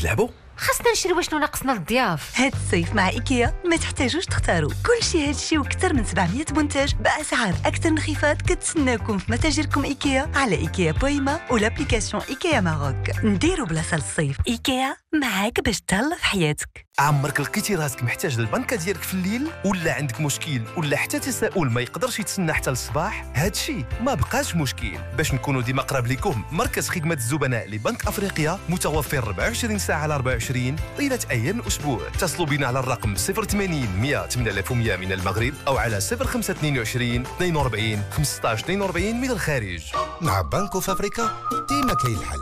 نلعبوا؟ خاصنا نشريو شنو ناقصنا للضياف. هاد الصيف مع إيكيا ما تحتاجوش تختاروا، كلشي هادشي وكثر من 700 منتج بأسعار أكثر انخفاض كتسناكم في متاجركم إيكيا على إيكيا بويما والابليكاسيون إيكيا ماروك. نديروا بلاصة للصيف. إيكيا معاك باش تهلا في حياتك. عمرك لقيتي راسك محتاج للبنكة ديالك في الليل، ولا عندك مشكل ولا حتى تساؤل ما يقدرش يتسنى حتى للصباح؟ هادشي ما بقاش مشكل. باش نكونوا ديما قراب لكم، مركز خدمة الزبناء لبنك أفريقيا متوفر 24 ساعة على 24 طيلة أيام الأسبوع. اتصلوا بنا على الرقم 080 100 8100 من المغرب أو على 0522 42 15 42 من الخارج. مع بنك أوف أفريقيا ديما كاين الحل.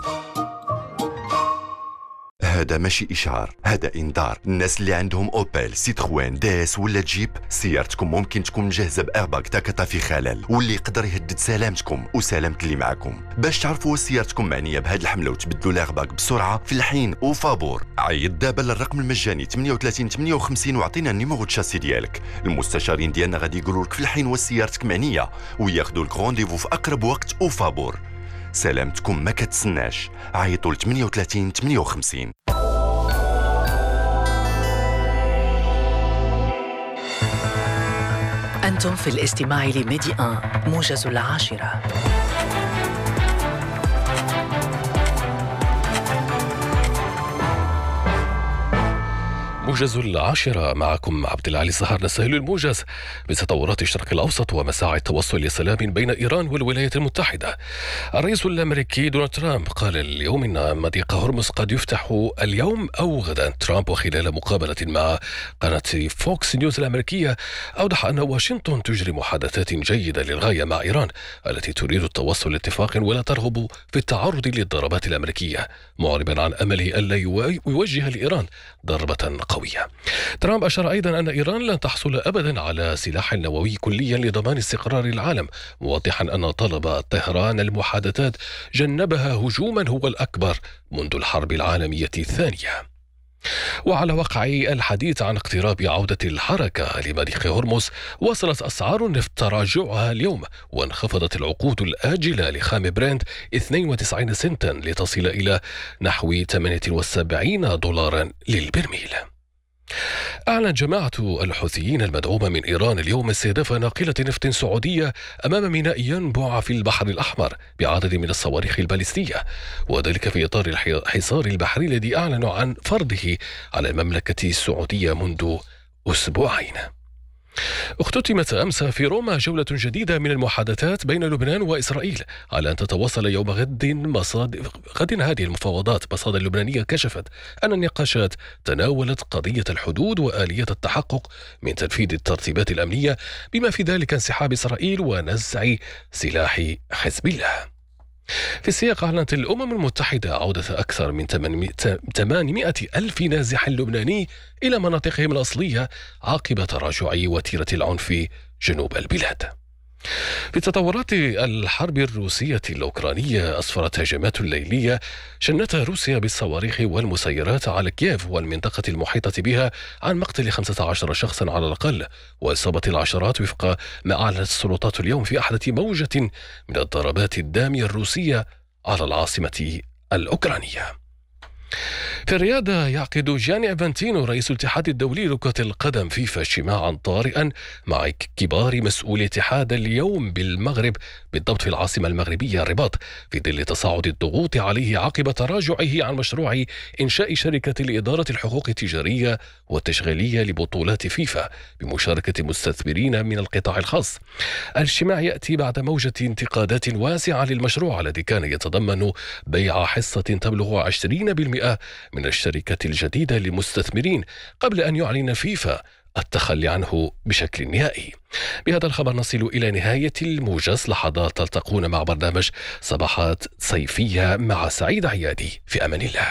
هذا ماشي إشعار، هذا إنذار. الناس اللي عندهم أوبيل، سيتروين، داس ولا جيب، سيارتكم ممكن تكون مجهزة بإيرباغ تاكتا في خلل، واللي يقدر يهدد سلامتكم وسلامة اللي معكم. باش تعرفوا سيارتكم معنية بهذه الحملة وتبدلوا الإيرباغ بسرعة في الحين وفابور، عيط دابا للرقم المجاني 38 58 وعطينا النيميرو الشاسي ديالك. المستشارين ديالنا غادي يقولوا لك في الحين وسيارتك معنية وياخذوا لك رونديفو في أقرب وقت وفابور. سلامتكم ما كتسناش، عيطوا ل 38 58. أنتم في الاستماع لميدي 1 موجز 10. موجز 10 معكم عبد العالي الزهر. نستهل الموجز بتطورات الشرق الأوسط ومساعي التوصل لسلام بين إيران والولايات المتحدة. الرئيس الأمريكي دونالد ترامب قال اليوم إن مضيق هرمز قد يفتح اليوم أو غدا. ترامب وخلال مقابلة مع قناة فوكس نيوز الأمريكية أوضح أن واشنطن تجري محادثات جيدة للغاية مع إيران التي تريد التوصل لاتفاق ولا ترغب في التعرض للضربات الأمريكية، معربا عن أمله ألا يوجه لإيران ضربة قوية. ترامب أشار أيضا أن إيران لن تحصل أبدا على سلاح نووي كليا لضمان استقرار العالم، موضحا أن طلب طهران المحادثات جنبها هجوما هو الأكبر منذ الحرب العالمية الثانية. وعلى وقع الحديث عن اقتراب عودة الحركة لمضيق هرمز، وصلت أسعار النفط تراجعها اليوم، وانخفضت العقود الآجلة لخام برنت 92 سنتا لتصل إلى نحو 78 دولارا للبرميل. أعلن جماعة الحوثيين المدعومة من إيران اليوم استهداف ناقلة نفط سعودية أمام ميناء ينبع في البحر الأحمر بعدد من الصواريخ البالستية، وذلك في إطار الحصار البحري الذي أعلنوا عن فرضه على المملكة السعودية منذ أسبوعين. اختتمت أمس في روما جولة جديدة من المحادثات بين لبنان وإسرائيل على أن تتواصل يوم غد هذه المفاوضات. مصادر لبنانية كشفت أن النقاشات تناولت قضية الحدود وآلية التحقق من تنفيذ الترتيبات الأمنية، بما في ذلك انسحاب إسرائيل ونزع سلاح حزب الله. في السياق، أعلنت الأمم المتحدة عودة أكثر من 800 ألف نازح لبناني إلى مناطقهم الأصلية عقب تراجع وتيرة العنف جنوب البلاد. في تطورات الحرب الروسية الأوكرانية، أسفرت هجمات ليلية شنتها روسيا بالصواريخ والمسيرات على كييف والمنطقة المحيطة بها عن مقتل 15 شخصا على الأقل، وإصابة العشرات وفق ما أعلنت السلطات اليوم في أحدث موجة من الضربات الدامية الروسية على العاصمة الأوكرانية. في الرياضة، يعقد جياني إنفانتينو رئيس الاتحاد الدولي لكرة القدم فيفا اجتماعا طارئا مع كبار مسؤولي الاتحاد اليوم بالمغرب، بالضبط في العاصمة المغربية الرباط، في ظل تصاعد الضغوط عليه عقب تراجعه عن مشروع إنشاء شركة لإدارة الحقوق التجارية والتشغيلية لبطولات فيفا بمشاركة مستثمرين من القطاع الخاص. الاجتماع يأتي بعد موجة انتقادات واسعة للمشروع الذي كان يتضمن بيع حصة تبلغ 20% من الشركة الجديدة للمستثمرين قبل أن يعلن فيفا التخلي عنه بشكل نهائي. بهذا الخبر نصل إلى نهاية الموجز. لحظات تلتقون مع برنامج صباحات صيفية مع سعيد عيادي. في أمان الله.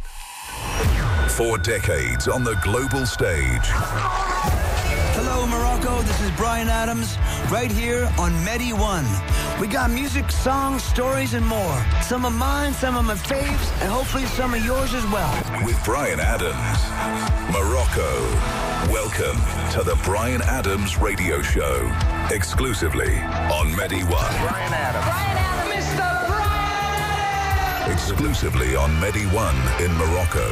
For decades on the global stage. Hello Morocco, this is Bryan Adams right here on Medi One. We got music, songs, stories and more. Some of mine, some of my faves, and hopefully some of yours as well. With Bryan Adams, Morocco. Welcome to the Bryan Adams Radio Show, exclusively on Medi One. Bryan Adams. Bryan Adams. Mr. Bryan! Exclusively on Medi One in Morocco.